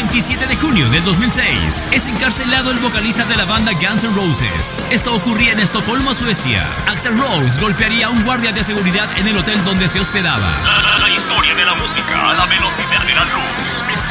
27 de junio del 2006, es encarcelado el vocalista de la banda Guns N' Roses. Esto ocurría en Estocolmo, Suecia. Axl Rose golpearía a un guardia de seguridad en el hotel donde se hospedaba. La historia de la música a la velocidad de la luz.